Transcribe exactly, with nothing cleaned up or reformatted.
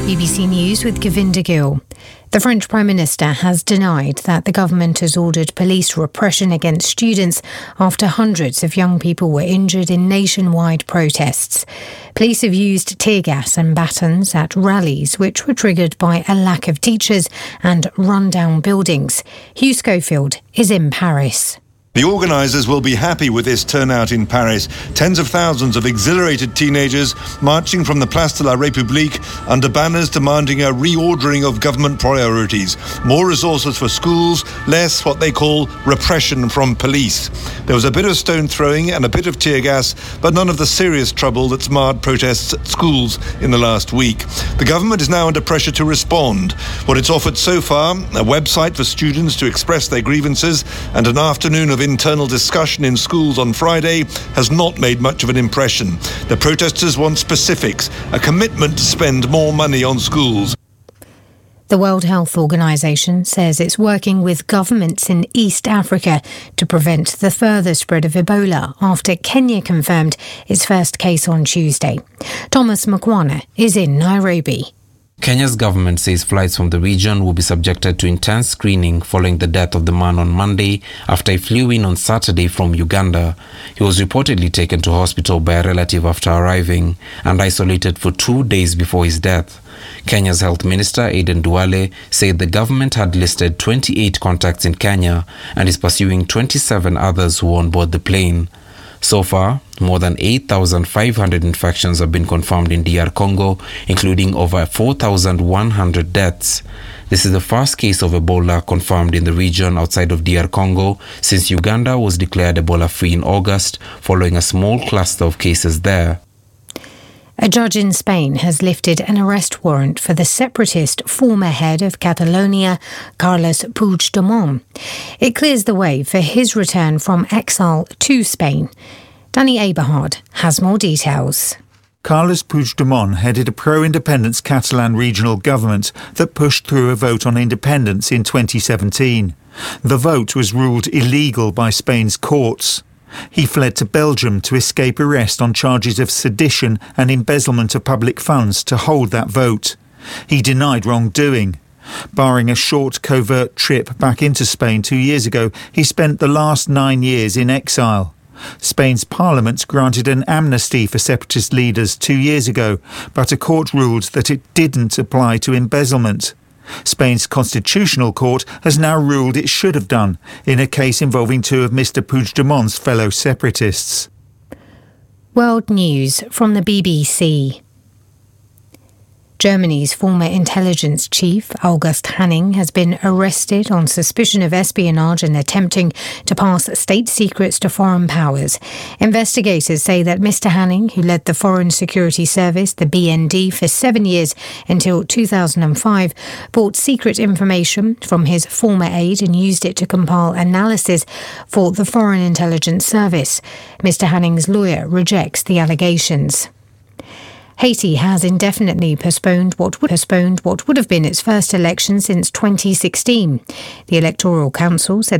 B B C News with Govinda Gill. The French Prime Minister has denied that the government has ordered police repression against students after hundreds of young people were injured in nationwide protests. Police have used tear gas and batons at rallies which were triggered by a lack of teachers and run-down buildings. Hugh Schofield is in Paris. The organisers will be happy with this turnout in Paris. Tens of thousands of exhilarated teenagers marching from the Place de la République under banners demanding a reordering of government priorities. More resources for schools, less what they call repression from police. There was a bit of stone throwing and a bit of tear gas, but none of the serious trouble that's marred protests at schools in the last week. The government is now under pressure to respond. What it's offered so far, a website for students to express their grievances and an afternoon of internal discussion in schools on Friday, has not made much of an impression. The protesters want specifics, a commitment to spend more money on schools. The World Health Organization says it's working with governments in East Africa to prevent the further spread of Ebola after Kenya confirmed its first case on Tuesday. Thomas Mkwana is in Nairobi. Kenya's government says flights from the region will be subjected to intense screening following the death of the man on Monday after he flew in on Saturday from Uganda. He was reportedly taken to hospital by a relative after arriving and isolated for two days before his death. Kenya's Health Minister Aden Duale said the government had listed twenty-eight contacts in Kenya and is pursuing twenty-seven others who were on board the plane. So far, more than eight thousand five hundred infections have been confirmed in D R Congo, including over four thousand one hundred deaths. This is the first case of Ebola confirmed in the region outside of D R Congo since Uganda was declared Ebola-free in August, following a small cluster of cases there. A judge in Spain has lifted an arrest warrant for the separatist former head of Catalonia, Carles Puigdemont. It clears the way for his return from exile to Spain. Danny Aberhard has more details. Carles Puigdemont headed a pro-independence Catalan regional government that pushed through a vote on independence in twenty seventeen. The vote was ruled illegal by Spain's courts. He fled to Belgium to escape arrest on charges of sedition and embezzlement of public funds to hold that vote. He denied wrongdoing. Barring a short covert trip back into Spain two years ago, he spent the last nine years in exile. Spain's parliament granted an amnesty for separatist leaders two years ago, but a court ruled that it didn't apply to embezzlement. Spain's Constitutional Court has now ruled it should have done in a case involving two of Mister Puigdemont's fellow separatists. World News from the B B C. Germany's former intelligence chief, August Hanning, has been arrested on suspicion of espionage and attempting to pass state secrets to foreign powers. Investigators say that Mister Hanning, who led the Foreign Security Service, the B N D, for seven years until two thousand five, bought secret information from his former aide and used it to compile analysis for the Foreign Intelligence Service. Mister Hanning's lawyer rejects the allegations. Haiti has indefinitely postponed what would postponed what would have been its first election since twenty sixteen. The Electoral Council said